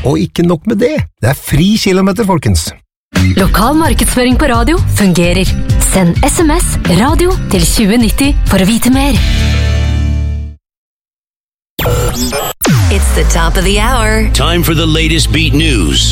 Og ikke nok med det, det fri kilometer, folkens. Lokal markedsføring på radio fungerer. Send SMS radio til 2090 for å vite mer. It's the top of the hour. Time for the latest beat news.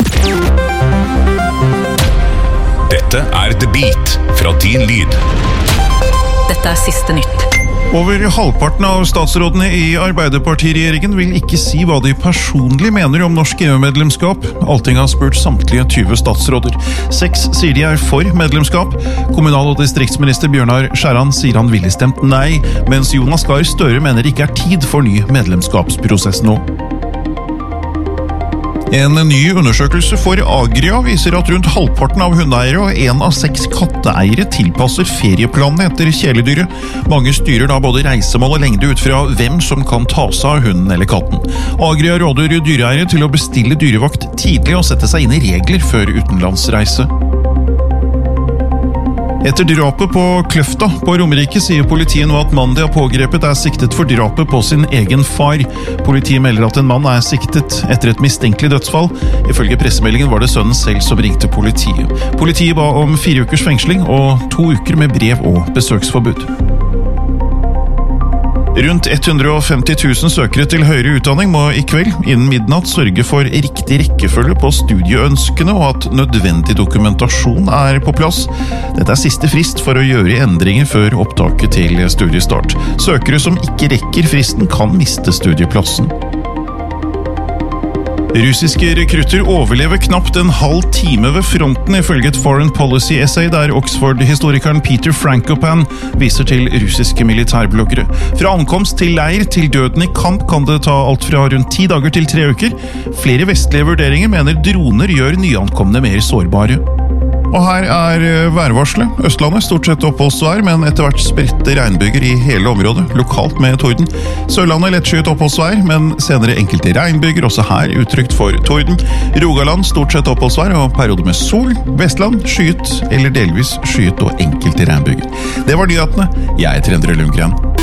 Dette The Beat fra Din Lyd. Dette siste nytt. Over halvparten av statsrådene i Arbeiderpartiregjeringen vil ikke si hva de personlig mener om norsk EU-medlemskap. Alting har spurt samtlige 20 statsråder. 6 sier de for medlemskap. Kommunal- og distriktsminister Bjørnar Skjæran sier han ville stemt nei, mens Jonas Gahr Støre mener det ikke tid for ny medlemskapsprosess nå. En ny undersøkelse for Agria viser at rundt halvparten av hundeeiere og 1 av 6 katteeiere tilpasser ferieplanene etter kjæledyret. Mange styrer da både reisemål og lengde ut fra hvem som kan ta seg av hunden eller katten. Agria råder dyreeiere til å bestille dyrevakt tidlig og sette seg inn i regler før utenlandsreise. Etter drapet på Kløfta på Romerike sier politiet nå at mannen de har pågrepet siktet for drapet på sin egen far. Politiet melder at en mann siktet etter et mistenkelig dødsfall. Ifølge pressemeldingen var det sønnen selv som ringte politiet. Politiet ba om 4 ukers fengsling og 2 uker med brev- og besøksforbud. Rundt 150 000 søkere til høyere utdanning må i kveld innen midnatt sørge for riktig rekkefølge på studieønskene og at nødvendig dokumentasjon på plass. Dette siste frist for å gjøre endringer før opptaket til studiestart. Søkere som ikke rekker fristen kan miste studieplassen. Russiske rekrutter overlever knapt en halv time ved fronten ifølge et Foreign Policy Essay der Oxford-historikeren Peter Frankopan viser til russiske militærbloggere. Fra ankomst til leir til døden i kamp kan det ta alt fra rundt 10 dager til 3 uker. Flere vestlige vurderinger mener droner gjør nyankomne mer sårbare. Og her værvarselet. Østlandet stort sett oppholdsvær, men etter hvert spredte regnbyger i hele området, lokalt med torden. Sørlandet lettskyet oppholdsvær, men senere enkelte regnbyger, også her utrygt for torden. Rogaland stort sett oppholdsvær og periode med sol. Vestland skyet eller delvis skyet og enkelte regnbyger. Det var nyhetene. Jeg heter Endre Lundgren.